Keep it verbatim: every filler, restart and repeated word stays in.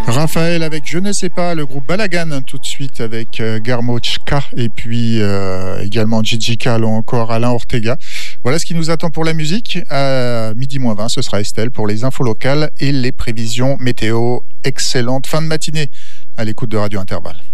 Raphaël avec Je ne sais pas, le groupe Balagan tout de suite avec euh, Garmochka et puis euh, également Gigi Cal ou encore Alain Ortega. Voilà ce qui nous attend pour la musique. À midi moins vingt, ce sera Estelle pour les infos locales et les prévisions météo. Excellente fin de matinée à l'écoute de Radio Intervalle.